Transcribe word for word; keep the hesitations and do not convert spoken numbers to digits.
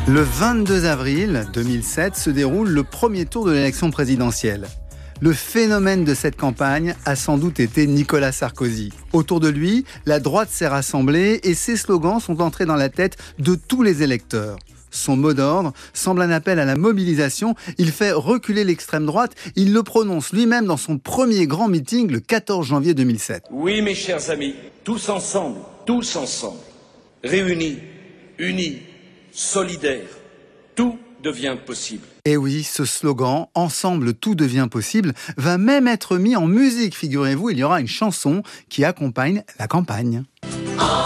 Le vingt-deux avril deux mille sept se déroule le premier tour de l'élection présidentielle. Le phénomène de cette campagne a sans doute été Nicolas Sarkozy. Autour de lui, la droite s'est rassemblée et ses slogans sont entrés dans la tête de tous les électeurs. Son mot d'ordre semble un appel à la mobilisation. Il fait reculer l'extrême droite. Il le prononce lui-même dans son premier grand meeting le quatorze janvier deux mille sept. Oui, mes chers amis, tous ensemble, tous ensemble, réunis, unis, solidaires, tout devient possible. Et oui, ce slogan « Ensemble, tout devient possible » va même être mis en musique. Figurez-vous, il y aura une chanson qui accompagne la campagne.